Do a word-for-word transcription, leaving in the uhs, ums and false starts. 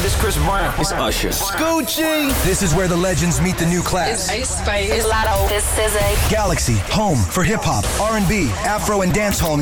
this Chris Brown. It's Usher. Scoochie. This is where the legends meet the new class. It's Ace Spade. It's Lotto. It's S Z A. Galaxy, home for hip hop, R and B, Afro, and dancehall